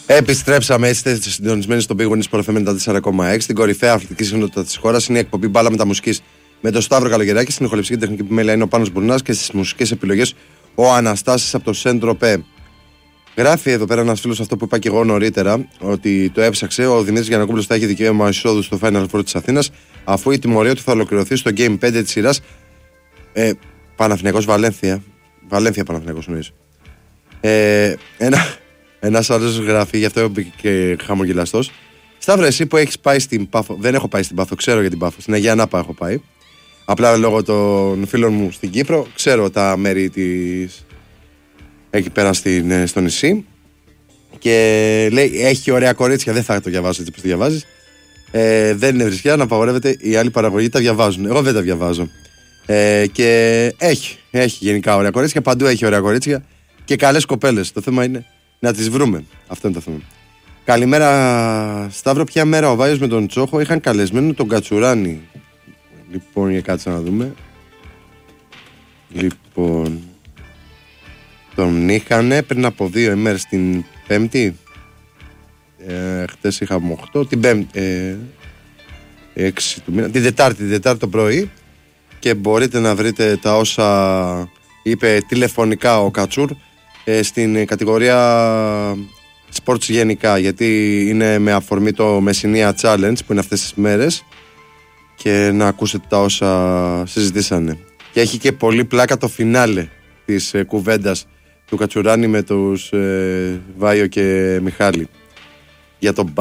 Επιστρέψαμε, είστε συντονισμένοι στο Big Win Sport FM 94,6. Στην κορυφαία αθλητική συχνότητα της χώρας είναι η εκπομπή Μπάλα Μεταμουσικής με τον Σταύρο Καλογεράκη. Στην ηχοληψική και τεχνική επιμέλεια είναι ο Πάνος Μπουρνάς και στις μουσικές επιλογές ο Αναστάσης από το Σεντροπέ. Γράφει εδώ πέρα ένας φίλος αυτό που είπα και εγώ νωρίτερα, ότι το έψαξε. Ο Δημήτρης Γιαννακόπουλος θα έχει δικαίωμα εισόδου στο Final Four της Αθήνας, αφού η τιμωρία του θα ολοκληρωθεί στο Game 5 της σειράς Παναθηναϊκός Βαλένθια. Βαλένθια Παναθηναϊκός νομίζω. Ένας άλλος γράφει, γι' αυτό και χαμογελαστός. Σταύρο, εσύ που έχεις πάει στην Πάφο. Δεν έχω πάει στην Πάφο, ξέρω για την Πάφο. Στην Αγία Νάπα έχω πάει. Απλά λόγω των φίλων μου στην Κύπρο, ξέρω τα μέρη της εκεί πέρα στο νησί. Και λέει, έχει ωραία κορίτσια. Δεν θα το διαβάσω έτσι που το διαβάζεις. Δεν είναι βρισιά να απαγορεύεται, οι άλλοι παραγωγοί τα διαβάζουν. Εγώ δεν τα διαβάζω. Και έχει γενικά ωραία κορίτσια. Παντού έχει ωραία κορίτσια και καλές κοπέλες. Το θέμα είναι να τις βρούμε. Αυτό είναι το θέμα. Καλημέρα Σταύρο, ποια μέρα ο Βάιος με τον Τσόχο είχαν καλεσμένο τον Κατσουράνη? Λοιπόν, για κάτσε να δούμε. Λοιπόν, τον είχανε πριν από 2 ημέρες, την Πέμπτη. Χτες είχαμε 8, την Πέμπτη 6 του μήνα, την Τετάρτη το πρωί. Και μπορείτε να βρείτε τα όσα είπε τηλεφωνικά ο Κατσούρ στην κατηγορία sports γενικά, γιατί είναι με αφορμή το Μεσσηνία Challenge που είναι αυτές τις μέρες, και να ακούσετε τα όσα συζητήσανε. Και έχει και πολύ πλάκα το φινάλε της κουβέντας του Κατσουράνη με τους Βάιο και Μιχάλη για τον